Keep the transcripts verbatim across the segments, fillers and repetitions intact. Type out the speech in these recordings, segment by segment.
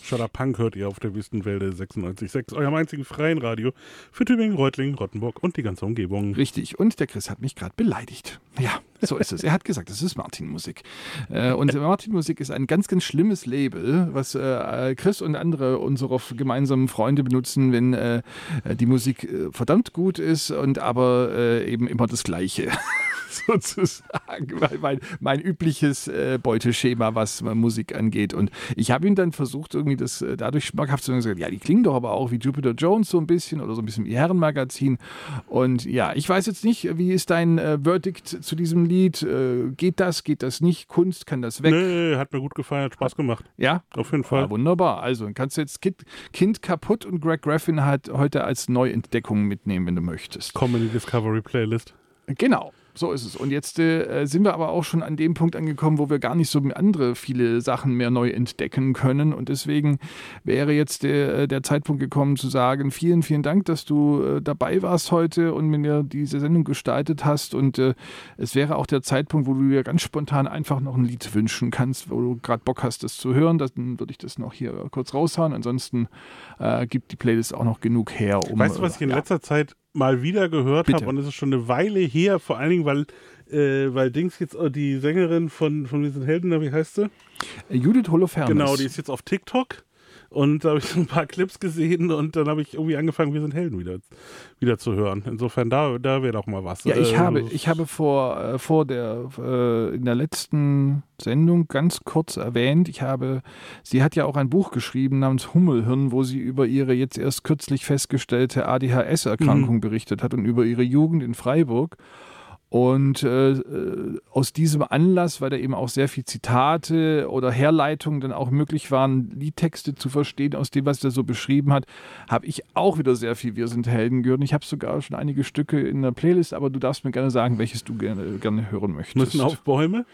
Shut Up Punk hört ihr auf der Wüstenwelle sechsundneunzig Komma sechs, eurem einzigen freien Radio für Tübingen, Reutlingen, Rottenburg und die ganze Umgebung. Richtig, und der Chris hat mich gerade beleidigt. Ja, so ist es. Er hat gesagt, das ist Martin-Musik. Äh, und Martin-Musik ist ein ganz, ganz schlimmes Label, was äh, Chris und andere unserer gemeinsamen Freunde benutzen, wenn äh, die Musik äh, verdammt gut ist und aber äh, eben immer das Gleiche. Sozusagen, weil mein, mein übliches äh, Beuteschema, was äh, Musik angeht. Und ich habe ihm dann versucht, irgendwie das äh, dadurch schmackhaft zu sagen, ja, die klingen doch aber auch wie Jupiter Jones so ein bisschen oder so ein bisschen wie Herrenmagazin. Und ja, ich weiß jetzt nicht, wie ist dein äh, Verdict zu diesem Lied? Äh, geht das, geht das nicht? Kunst, kann das weg? Nee, hat mir gut gefallen, hat Spaß gemacht. Ja? Auf jeden Fall. Ja, wunderbar. Also, dann kannst du jetzt Kind, kind kaputt und Greg Graffin halt heute als Neuentdeckung mitnehmen, wenn du möchtest. Comedy Discovery Playlist. Genau. So ist es. Und jetzt äh, sind wir aber auch schon an dem Punkt angekommen, wo wir gar nicht so andere viele Sachen mehr neu entdecken können. Und deswegen wäre jetzt der, der Zeitpunkt gekommen zu sagen, vielen, vielen Dank, dass du äh, dabei warst heute und mit mir diese Sendung gestaltet hast. Und äh, es wäre auch der Zeitpunkt, wo du dir ganz spontan einfach noch ein Lied wünschen kannst, wo du gerade Bock hast, das zu hören. Dann würde ich das noch hier kurz raushauen. Ansonsten äh, gibt die Playlist auch noch genug her. Um, weißt du, was ich in ja. letzter Zeit mal wieder gehört habe, und es ist schon eine Weile her, vor allen Dingen, weil, äh, weil Dings jetzt die Sängerin von, von Wir sind Helden, wie heißt sie? Judith Holofernes. Genau, die ist jetzt auf TikTok und da habe ich so ein paar Clips gesehen und dann habe ich irgendwie angefangen, Wir sind Helden wieder, wieder zu hören. Insofern, da, da wäre doch mal was. Ja, ich äh, habe, ich habe vor, äh, vor der, äh, in der letzten Sendung ganz kurz erwähnt, ich habe, sie hat ja auch ein Buch geschrieben namens Hummelhirn, wo sie über ihre jetzt erst kürzlich festgestellte A D H S-Erkrankung mhm. berichtet hat und über ihre Jugend in Freiburg. Und äh, aus diesem Anlass, weil da eben auch sehr viel Zitate oder Herleitungen dann auch möglich waren, Liedtexte zu verstehen aus dem, was er so beschrieben hat, habe ich auch wieder sehr viel Wir sind Helden gehört. Ich habe sogar schon einige Stücke in der Playlist, aber du darfst mir gerne sagen, welches du gerne, gerne hören möchtest. Müssen auf Bäume?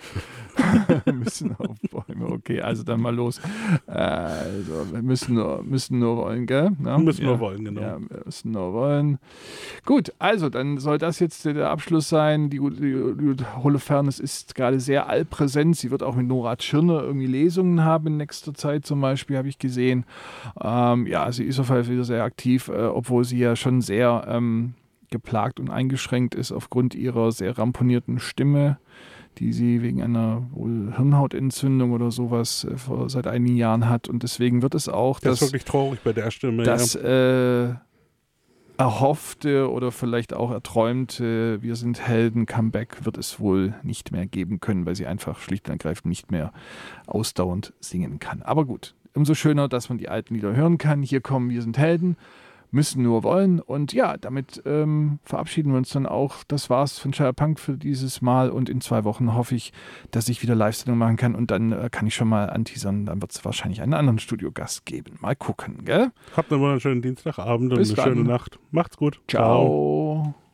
müssen auf Bäume, okay, also dann mal los. Äh, also, wir müssen nur, müssen nur wollen, gell? Ja, müssen ja, nur wollen, genau. Ja, wir müssen nur wollen. Gut, also dann soll das jetzt der Abschluss sein. Die, die, die Holofernes ist gerade sehr allpräsent. Sie wird auch mit Nora Tschirner irgendwie Lesungen haben in nächster Zeit zum Beispiel, habe ich gesehen. Ähm, ja, sie ist auf jeden Fall wieder sehr aktiv, äh, obwohl sie ja schon sehr ähm, geplagt und eingeschränkt ist aufgrund ihrer sehr ramponierten Stimme, die sie wegen einer wohl Hirnhautentzündung oder sowas äh, vor, seit einigen Jahren hat. Und deswegen wird es auch, das dass, ist wirklich traurig bei der Stimme. dass ja. äh, erhoffte oder vielleicht auch erträumte Wir sind Helden Comeback wird es wohl nicht mehr geben können, weil sie einfach schlicht und ergreifend nicht mehr ausdauernd singen kann. Aber gut, umso schöner, dass man die alten Lieder hören kann. Hier kommen Wir sind Helden, müssen nur wollen. Und ja, damit ähm, verabschieden wir uns dann auch. Das war's von Shut Up Punk für dieses Mal. Und in zwei Wochen hoffe ich, dass ich wieder Live-Sendung machen kann. Und dann äh, kann ich schon mal anteasern. Dann wird es wahrscheinlich einen anderen Studiogast geben. Mal gucken, gell? Habt einen wunderschönen Dienstagabend und Bis eine dann. schöne Nacht. Macht's gut. Ciao. Ciao.